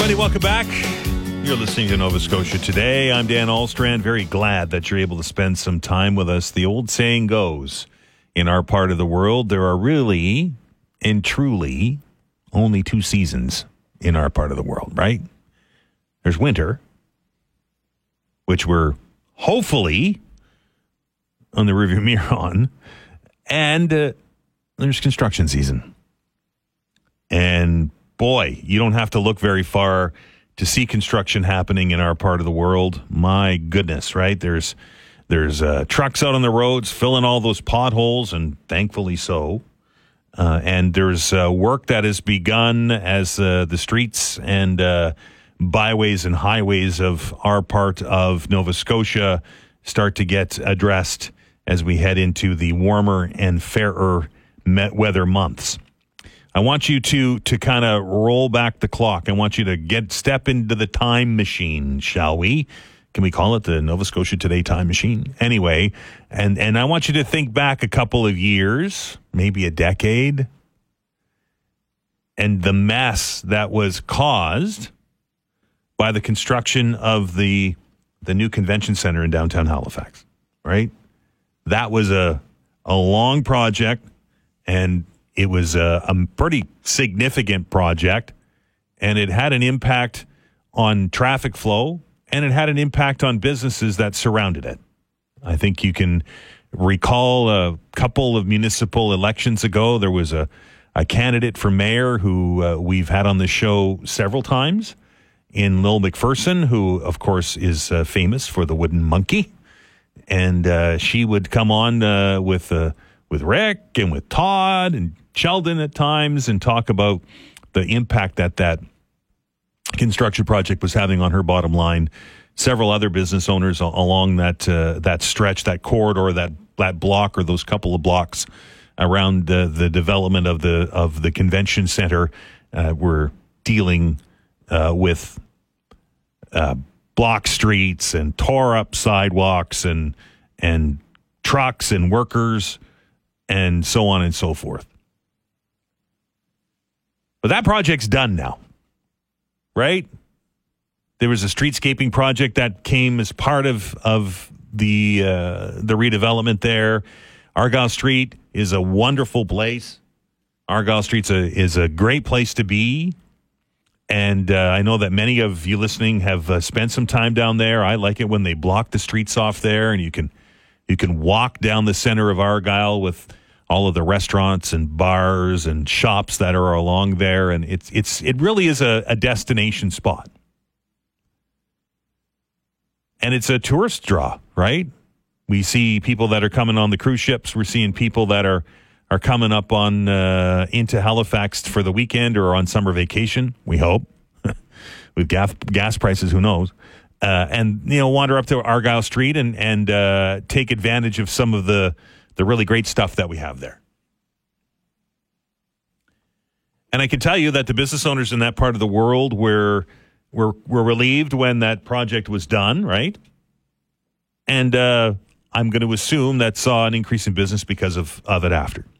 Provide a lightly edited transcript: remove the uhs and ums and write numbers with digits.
everybody. Welcome back. You're listening to Nova Scotia Today. I'm Dan Alstrand. Very glad that you're able to spend some time with us. The old saying goes, in our part of the world, there are really and truly only two seasons in our part of the world, right? There's winter, which we're hopefully on the rearview mirror on, and there's construction season. And boy, you don't have to look very far to see construction happening in our part of the world. My goodness, right? There's trucks out on the roads filling all those potholes, and thankfully so. And there's work that has begun as the streets and byways and highways of our part of Nova Scotia start to get addressed as we head into the warmer and fairer weather months. I want you to kind of roll back the clock. I want you to step into the time machine, shall we? Can we call it the Nova Scotia Today time machine? Anyway, and I want you to think back a couple of years, maybe a decade, and the mess that was caused by the construction of the new convention center in downtown Halifax, right? That was a long project, and it was a pretty significant project, and it had an impact on traffic flow, and it had an impact on businesses that surrounded it. I think you can recall a couple of municipal elections ago, there was a candidate for mayor who we've had on the show several times in Lil McPherson, who, of course, is famous for the wooden monkey. And she would come on with Rick and with Todd and Sheldon at times and talk about the impact that construction project was having on her bottom line. Several other business owners along that stretch, that corridor, that block, or those couple of blocks around the development of the convention center were dealing with block streets and tore up sidewalks and trucks and workers and so on and so forth. But that project's done now, right? There was a streetscaping project that came as part of the redevelopment there. Argyle Street is a wonderful place. Argyle Street is a great place to be. And I know that many of you listening have spent some time down there. I like it when they block the streets off there, and you can walk down the center of Argyle with all of the restaurants and bars and shops that are along there, and it really is a destination spot. And it's a tourist draw, right? We see people that are coming on the cruise ships. We're seeing people that are coming up on into Halifax for the weekend or on summer vacation, we hope. With gas prices, who knows? And, wander up to Argyle Street and take advantage of some of the really great stuff that we have there. And I can tell you that the business owners in that part of the world were relieved when that project was done, right? And I'm going to assume that saw an increase in business because of it after.